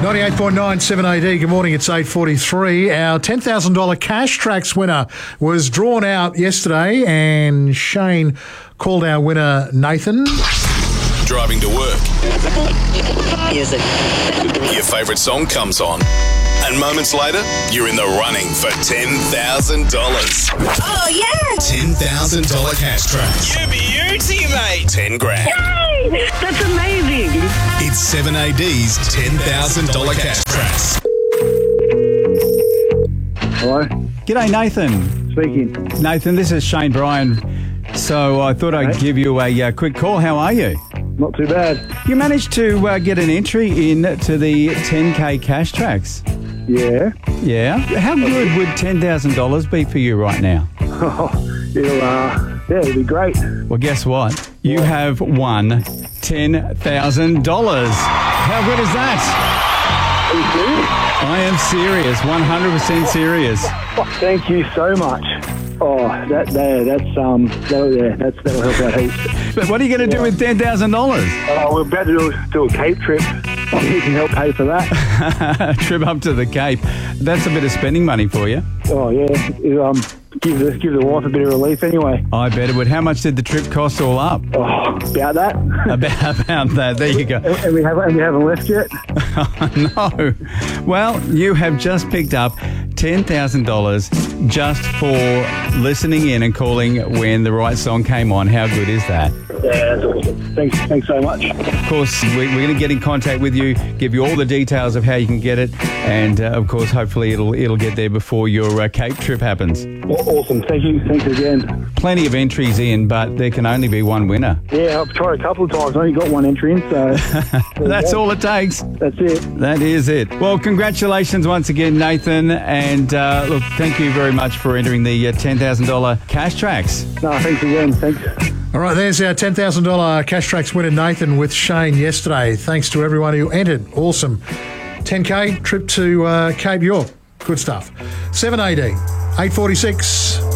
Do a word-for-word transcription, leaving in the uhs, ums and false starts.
ninety-eight point nine seven A D. Good morning. It's eight forty-three. Our ten thousand dollars Cash Tracks winner was drawn out yesterday, and Shane called our winner Nathan. Driving to work. Music. Your favourite song comes on. And moments later, you're in the running for ten thousand dollars. Oh, yeah! ten thousand dollars Cash Tracks. You beauty, mate! ten grand. Yay! That's amazing! It's seven A D's ten thousand dollars Cash Tracks. Hello? G'day, Nathan. Speaking. Nathan, this is Shane Bryan. So I thought I'd Hey. give you a uh, quick call. How are you? Not too bad. You managed to uh, get an entry in to the ten K Cash Tracks. Yeah. Yeah? How good would ten thousand dollars be for you right now? Oh, it'll, uh, yeah, it'll be great. Well, guess what? You have won ten thousand dollars. How good is that? Are you serious? I am serious, one hundred percent serious. Thank you so much. Oh, that there, that's um, that'll, yeah, that's that'll help out heaps. But what are you going to do with ten thousand dollars? Uh, we're about to do, do a Cape trip. You can help pay for that. Trip up to the Cape. That's a bit of spending money for you. Oh yeah, it, um, give the give the wife a bit of relief anyway. I bet it would. How much did the trip cost all up? Oh, about that. About, about that. There you go. And, and we haven't and we haven't left yet. No. Well, you have just picked up ten thousand dollars just for listening in and calling when the right song came on. How good is that? Yeah, that's awesome. Thanks, thanks so much. Of course, we, we're going to get in contact with you, give you all the details of how you can get it, and uh, of course, hopefully, it'll it'll get there before your uh, Cape trip happens. Awesome. Thank you. Thanks again. Plenty of entries in, but there can only be one winner. Yeah, I've tried a couple of times. I only got one entry in, so That's all it takes. that's it. That is it. Well, congratulations once again, Nathan. And uh, look, thank you very much for entering the uh, ten thousand dollars Cash Tracks. No, thanks again. Thanks. All right, there's our ten thousand dollars Cash Tracks winner Nathan with Shane yesterday. Thanks to everyone who entered. Awesome. ten K trip to uh, Cape York. Good stuff. seven A D, eight forty-six.